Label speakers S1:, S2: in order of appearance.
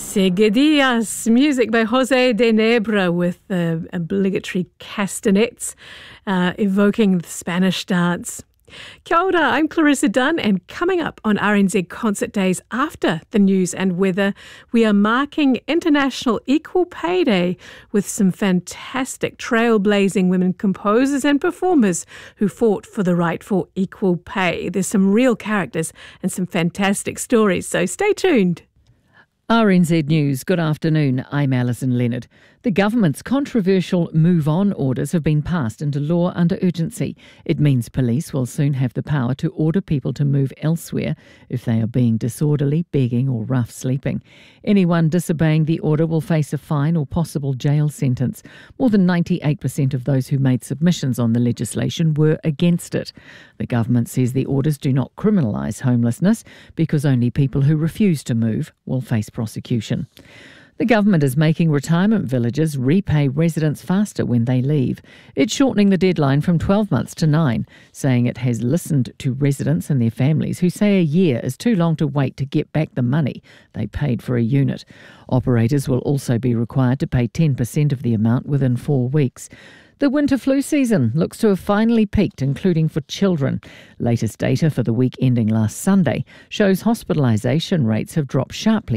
S1: Seguidillas, music by Jose de Nebra with the obligatory castanets, evoking the Spanish dance. Kia ora, I'm Clarissa Dunn, and coming up on RNZ Concert Days after the news and weather, we are marking International Equal Pay Day with some fantastic trailblazing women composers and performers who fought for the right for equal pay. There's some real characters and some fantastic stories, so stay tuned.
S2: RNZ News, good afternoon. I'm Alison Leonard. The government's controversial Move On orders have been passed into law under urgency. It means police will soon have the power to order people to move elsewhere if they are being disorderly, begging or rough sleeping. Anyone disobeying the order will face a fine or possible jail sentence. More than 98% of those who made submissions on the legislation were against it. The government says the orders do not criminalise homelessness because only people who refuse to move will face prosecution. The government is making retirement villages repay residents faster when they leave. It's shortening the deadline from 12 months to 9, saying it has listened to residents and their families who say a year is too long to wait to get back the money they paid for a unit. Operators will also be required to pay 10% of the amount within 4 weeks. The winter flu season looks to have finally peaked, including for children. Latest data for the week ending last Sunday shows hospitalisation rates have dropped sharply